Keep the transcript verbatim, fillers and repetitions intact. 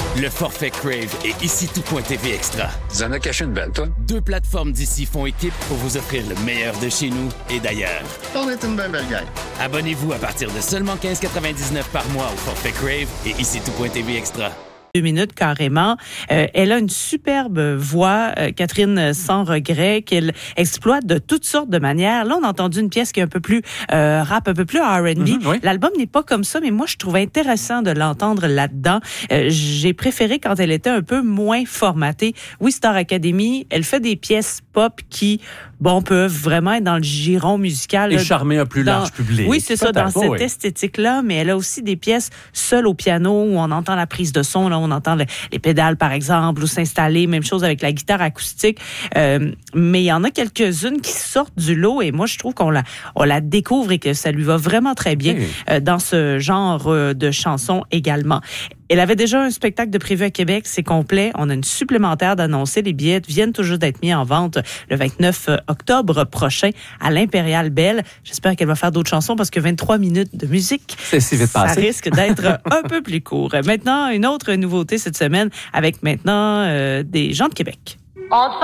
Le forfait Crave et Ici Tout.tv Extra. Tu en as caché une belle, toi? Deux plateformes d'ici font équipe pour vous offrir le meilleur de chez nous et d'ailleurs. On est une belle belle gang. Abonnez-vous à partir de seulement quinze quatre-vingt-dix-neuf par mois au forfait Crave et Ici Tout.tv Extra. Deux minutes carrément. Euh, elle a une superbe voix, euh, Catherine Sans Regret, qu'elle exploite de toutes sortes de manières. Là, on a entendu une pièce qui est un peu plus euh, rap, un peu plus R and B. Mm-hmm, oui. L'album n'est pas comme ça, mais moi, je trouve intéressant de l'entendre là-dedans. Euh, j'ai préféré quand elle était un peu moins formatée. Oui, Star Academy, elle fait des pièces pop qui, bon, peuvent vraiment être dans le giron musical. Et là, charmer un plus dans, large public. Oui, c'est ça, dans oh, cette oui. esthétique-là, mais elle a aussi des pièces seules au piano où on entend la prise de son, là, on entend le, les pédales, par exemple, ou s'installer, même chose avec la guitare acoustique. Euh, mais il y en a quelques-unes qui sortent du lot et moi, je trouve qu'on la, on la découvre et que ça lui va vraiment très bien oui. euh, dans ce genre euh, de chansons également. Elle avait déjà un spectacle de prévu à Québec, c'est complet. On a une supplémentaire d'annoncer. Les billets viennent tout juste d'être mis en vente le vingt-neuf octobre prochain à l'Impérial Belle. J'espère qu'elle va faire d'autres chansons parce que vingt-trois minutes de musique, c'est si vite ça passé. risque d'être un peu plus court. Maintenant, une autre nouveauté cette semaine avec maintenant euh, des gens de Québec.